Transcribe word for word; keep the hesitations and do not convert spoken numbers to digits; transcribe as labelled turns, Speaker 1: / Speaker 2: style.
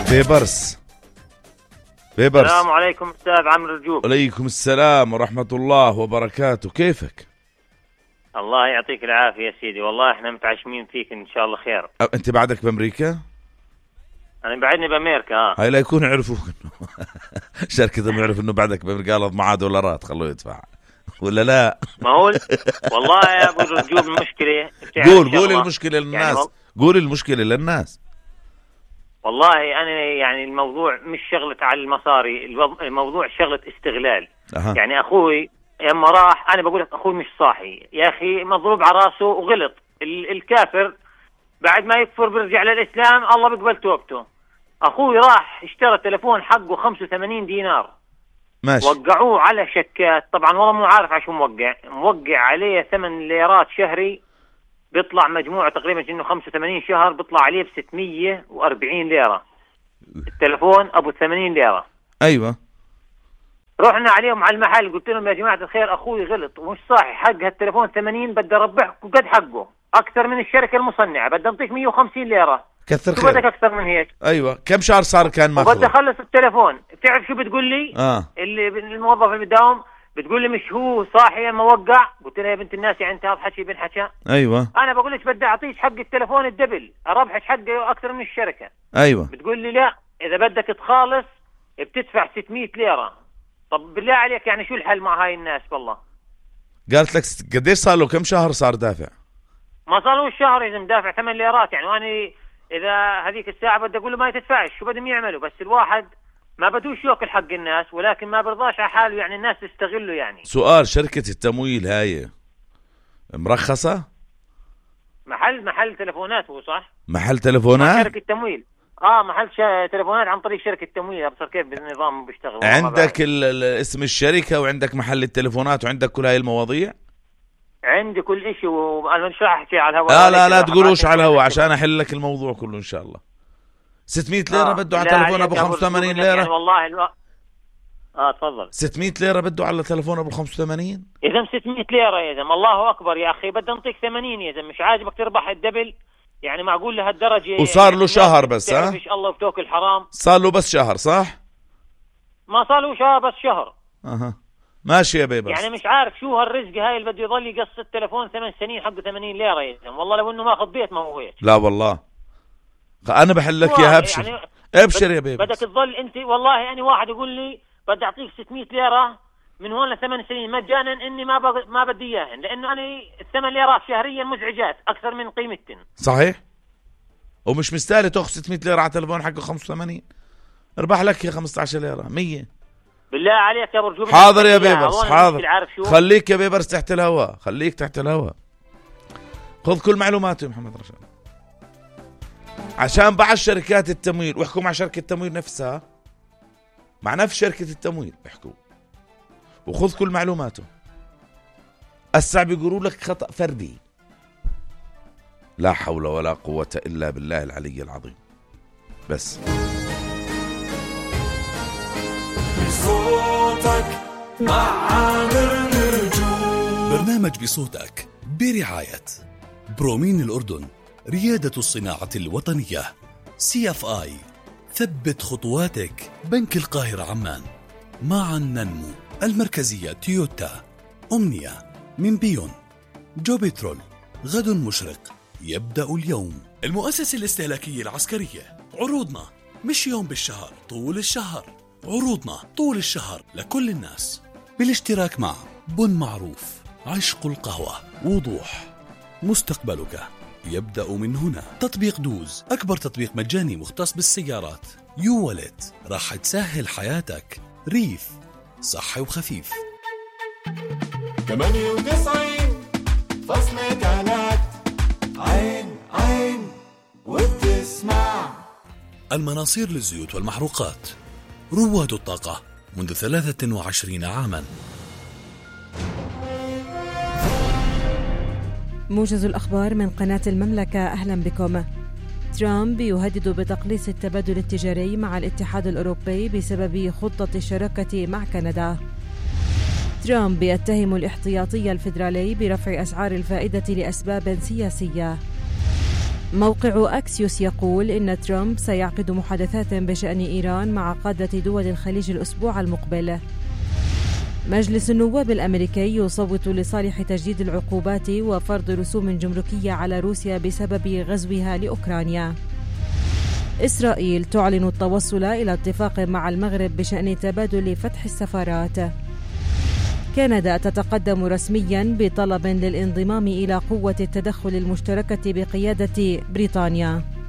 Speaker 1: بيبرس بيبرس.
Speaker 2: السلام عليكم أستاذ عمرو رجوب.
Speaker 1: عليكم السلام ورحمة الله وبركاته، كيفك؟
Speaker 2: الله يعطيك العافية يا سيدي، والله احنا متعشمين فيك إن شاء الله خير.
Speaker 1: أنت بعدك بأمريكا؟
Speaker 2: أنا بعدني بأمريكا. آه
Speaker 1: هاي لا يكون عرفوك إنه شركة ما يعرف إنه بعدك بأمريكا، قالت معاه دولارات خلوه يدفع ولا لا؟
Speaker 2: ما هو والله يا أبو رجوب المشكلة.
Speaker 1: قول قول المشكلة للناس،
Speaker 2: يعني
Speaker 1: قول المشكلة للناس.
Speaker 2: والله أنا يعني الموضوع مش شغلة على المصاري، الموضوع شغلة استغلال.
Speaker 1: أه.
Speaker 2: يعني أخوي لما راح، أنا بقول لك أخوي مش صاحي يا أخي، مضروب على راسه وغلط. الكافر بعد ما يكفر بيرجع للإسلام، الله بيقبل توبته. أخوي راح اشترى تلفون حقه خمسة وثمانين دينار،
Speaker 1: ماشي.
Speaker 2: وقعوه على شكات، طبعا والله مو عارف عشان موقع موقع عليه ثمان ليرات شهري، بيطلع مجموعة تقريبا انه خمسة وثمانين شهر، بيطلع عليه بستمية وأربعين ليرة التلفون ابو ثمانين ليرة.
Speaker 1: ايوه.
Speaker 2: رحنا عليهم على المحل، قلت لهم يا جماعة الخير اخوي غلط ومش صحيح، حق هالتلفون ثمانين، بدي اربحكم قد حقه اكثر من الشركة المصنعة، بدي انطيك مية وخمسين ليرة،
Speaker 1: كثر
Speaker 2: خير. بدك اكثر من هيك؟
Speaker 1: ايوه. كم شهر صار كان ماخذ؟
Speaker 2: بدي اخلص التلفون. بتعرف شو بتقول لي؟
Speaker 1: اه
Speaker 2: اللي الموظف اللي بداوم بتقول لي مش هو صاحي لما وقع. قلت لها يا بنت الناس، يعني انت هذا حكي بين حكى.
Speaker 1: ايوه.
Speaker 2: انا بقول لك بدي اعطيك حق التلفون الدبل، اربحك حقه اكثر من الشركه.
Speaker 1: ايوه.
Speaker 2: بتقول لي لا، اذا بدك تخالص بتدفع ستمية ليره. طب بالله عليك يعني شو الحل مع هاي الناس؟ والله
Speaker 1: قالت لك قديش صار له؟ كم شهر صار دافع؟
Speaker 2: ما صار له الشهر اذا مدافع ثمان ليرات يعني. وانا اذا هذيك الساعه بدي اقول له ما تدفعش، شو بدهم يعملوا؟ بس الواحد ما بدوش ياكل حق الناس، ولكن ما برضاش على حاله، يعني الناس تستغله. يعني
Speaker 1: سؤال، شركة التمويل هاي مرخصة؟
Speaker 2: محل محل تلفونات هو، صح؟
Speaker 1: محل تلفونات؟
Speaker 2: شركة تمويل. اه محل ش... تلفونات عن طريق شركة تمويل. ابصر كيف بالنظام بيشتغل؟
Speaker 1: عندك ال... اسم الشركة وعندك محل التلفونات وعندك كل هاي المواضيع؟
Speaker 2: عندي كل اشي، وانا مش راح احكي على الهواء.
Speaker 1: لا لا لا تقولوش على الهواء عشان احل لك الموضوع كله ان شاء الله. ستمية ليرة آه. بده على تلفون ابو خمسة وثمانين ليرة
Speaker 2: يعني والله الو... اه تفضل.
Speaker 1: ستمية ليرة بده على تلفون ابو خمسة وثمانين.
Speaker 2: اذا ستمية ليرة يا زلمه، الله اكبر يا اخي، بدي انطيك ثمانين يا زلمه. مش عاجبك تربح الدبل يعني؟ معقول لهالدرجه؟
Speaker 1: وصار له شهر بس؟ ها
Speaker 2: مش الله بتوكل حرام.
Speaker 1: صار له بس شهر صح؟
Speaker 2: ما صار له شهر، بس شهر.
Speaker 1: اها ماشي يا بيبرس.
Speaker 2: يعني مش عارف شو هالرزق هاي اللي بده يضل يقص التلفون ثمان سنين حقه ثمانين ليرة يا زلمه. والله لو انه ماخذ بيت ما هو هيك.
Speaker 1: لا والله انا بحل لك يا ابشر. يعني ابشر يا بيبرس.
Speaker 2: بدك تظل انت والله. يعني واحد يقول لي بدي اعطيك ستمية ليرة من هون لثمان سنين مجانا، اني ما بغ... ما بدي اياهن، لانه انا الثمان ليرات شهريا مزعجات اكثر من قيمتهن.
Speaker 1: صحيح. ومش مستاهل تاخذ ستمية ليرة على تلفون حقه خمسة وثمانين. اربح لك يا خمسة عشر ليرة مية.
Speaker 2: بالله عليك يا برجوب.
Speaker 1: حاضر يا بيبرس حاضر. خليك يا بيبرس تحت الهواء، خليك تحت الهواء. خذ كل معلوماته يا محمد رشاد، عشان بعض شركات التمويل واحكوا مع شركة التمويل نفسها، مع نفس شركة التمويل احكوا وخذ كل معلوماته. الساعة بيقولوا لك خطأ فردي. لا حول ولا قوة إلا بالله العلي العظيم. بس
Speaker 3: بصوتك مع عامر نجوم.
Speaker 4: برنامج بصوتك برعاية برومين الأردن، ريادة الصناعة الوطنية. سي اف اي، ثبت خطواتك. بنك القاهرة عمان. معا ننمو. المركزية تويوتا. أمنية من بيون. جو بترول، غد مشرق يبدأ اليوم. المؤسسة الاستهلاكية العسكرية. عروضنا مش يوم بالشهر، طول الشهر. عروضنا طول الشهر لكل الناس، بالاشتراك مع بن معروف، عشق القهوة، وضوح. مستقبلك يبدأ من هنا. تطبيق دوز، أكبر تطبيق مجاني مختص بالسيارات. يو والت، راح تسهل حياتك. ريف، صحي وخفيف.
Speaker 3: ثمانية وتسعين فاصلة ثلاثة عين عين وبتسمع.
Speaker 4: المناصير للزيوت والمحروقات، رواد الطاقة منذ ثلاثة وعشرين عاما.
Speaker 5: موجز الأخبار من قناة المملكة، أهلا بكم. ترامب يهدد بتقليص التبادل التجاري مع الاتحاد الأوروبي بسبب خطة الشراكة مع كندا. ترامب يتهم الاحتياطي الفيدرالي برفع أسعار الفائدة لأسباب سياسية. موقع أكسيوس يقول إن ترامب سيعقد محادثات بشأن إيران مع قادة دول الخليج الأسبوع المقبل. مجلس النواب الأمريكي يصوت لصالح تجديد العقوبات وفرض رسوم جمركية على روسيا بسبب غزوها لأوكرانيا. إسرائيل تعلن التوصل إلى اتفاق مع المغرب بشأن تبادل فتح السفارات. كندا تتقدم رسميا بطلب للانضمام إلى قوة التدخل المشتركة بقيادة بريطانيا.